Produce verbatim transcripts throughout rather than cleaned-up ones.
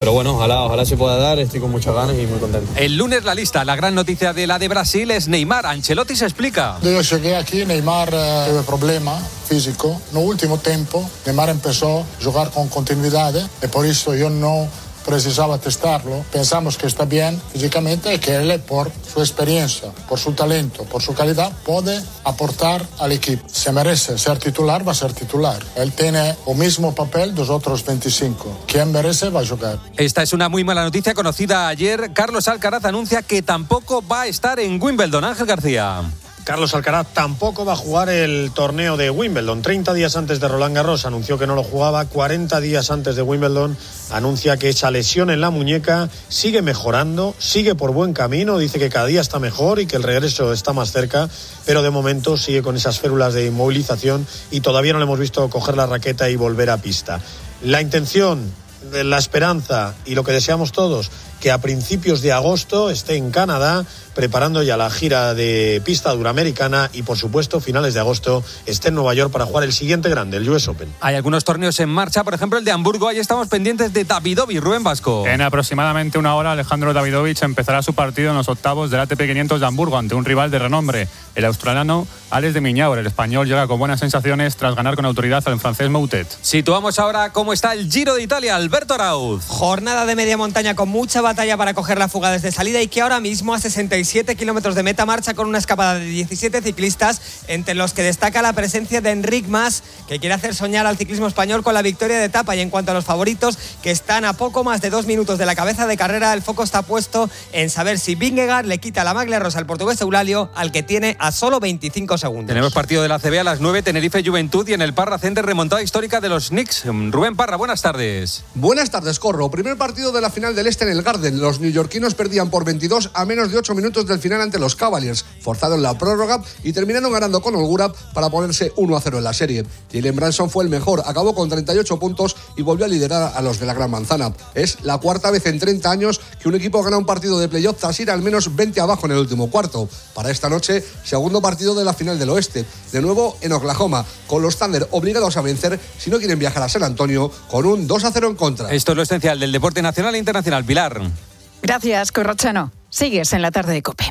pero bueno, ojalá, ojalá se pueda dar, estoy con muchas ganas y muy contento. El lunes la lista, la gran noticia de la de Brasil es Neymar. Ancelotti se explica. Yo llegué aquí, Neymar eh, tuvo problema físico. No último tiempo, Neymar empezó a jugar con continuidad y por eso yo no precisaba testarlo. Pensamos que está bien físicamente y que él, por su experiencia, por su talento, por su calidad, puede aportar al equipo. Se merece ser titular, va a ser titular. Él tiene el mismo papel de los otros veinticinco. Quien merece va a jugar. Esta es una muy mala noticia conocida ayer. Carlos Alcaraz anuncia que tampoco va a estar en Wimbledon. Ángel García. Carlos Alcaraz tampoco va a jugar el torneo de Wimbledon. treinta días antes de Roland Garros anunció que no lo jugaba. cuarenta días antes de Wimbledon anuncia que esa lesión en la muñeca sigue mejorando, sigue por buen camino. Dice que cada día está mejor y que el regreso está más cerca, pero de momento sigue con esas férulas de inmovilización y todavía no le hemos visto coger la raqueta y volver a pista. La intención, la esperanza y lo que deseamos todos, que a principios de agosto esté en Canadá preparando ya la gira de pista duramericana y por supuesto finales de agosto esté en Nueva York para jugar el siguiente grande, el U S Open. Hay algunos torneos en marcha, por ejemplo el de Hamburgo. Ahí estamos pendientes de Davidovich. Rubén Vasco. En aproximadamente una hora Alejandro Davidovich empezará su partido en los octavos del A T P quinientos de Hamburgo ante un rival de renombre, el australiano Alex de Minaur. El español llega con buenas sensaciones tras ganar con autoridad al francés Moutet. Situamos ahora cómo está el Giro de Italia. Alberto Arauz. Jornada de media montaña con mucha batalla para coger la fuga desde salida y que ahora mismo a sesenta y siete kilómetros de meta marcha con una escapada de diecisiete ciclistas, entre los que destaca la presencia de Enric Mas, que quiere hacer soñar al ciclismo español con la victoria de etapa. Y en cuanto a los favoritos, que están a poco más de dos minutos de la cabeza de carrera, el foco está puesto en saber si Vingegaard le quita la maglia rosa al portugués Eulálio, al que tiene a solo veinticinco segundos. Tenemos partido de la A C B a las nueve, Tenerife Juventud, y en el Parra Center remontada histórica de los Knicks. Rubén Parra, buenas tardes. Buenas tardes, Corro. Primer partido de la final del Este en el Garden. Los neoyorquinos perdían por veintidós a menos de ocho minutos del final ante los Cavaliers, forzaron la prórroga y terminaron ganando con holgura para ponerse uno a cero en la serie. Jalen Brunson fue el mejor, acabó con treinta y ocho puntos y volvió a liderar a los de la Gran Manzana. Es la cuarta vez en treinta años que un equipo gana un partido de playoff tras ir al menos veinte abajo en el último cuarto. Para esta noche, segundo partido de la final del Oeste, de nuevo en Oklahoma, con los Thunder obligados a vencer si no quieren viajar a San Antonio con un dos a cero en contra. Esto es lo esencial del deporte nacional e internacional. Pilar. Gracias, Corrochano. Sigues en la tarde de COPE.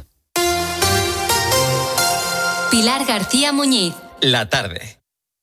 Pilar García Muñiz. La tarde.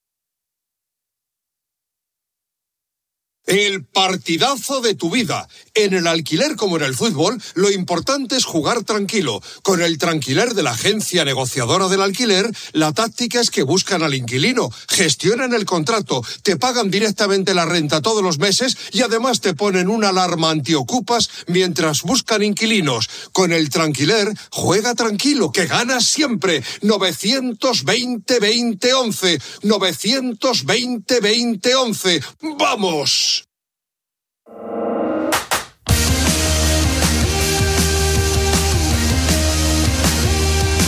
El partidazo de tu vida. En el alquiler como en el fútbol, lo importante es jugar tranquilo. Con el Tranquiler de la agencia negociadora del alquiler, la táctica es que buscan al inquilino, gestionan el contrato, te pagan directamente la renta todos los meses y además te ponen una alarma antiocupas mientras buscan inquilinos. Con el Tranquiler, juega tranquilo, que ganas siempre. novecientos veinte veinte once. novecientos veinte veinte once. ¡Vamos!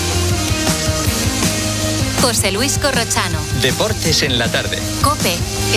José Luis Corrochano. Deportes en la tarde. COPE.